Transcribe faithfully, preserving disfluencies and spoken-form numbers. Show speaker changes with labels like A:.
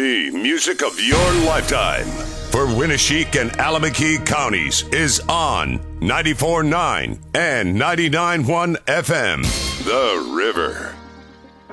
A: The music of your lifetime for Winneshiek and Alameda counties is on ninety-four point nine and ninety-nine point one F M. The River.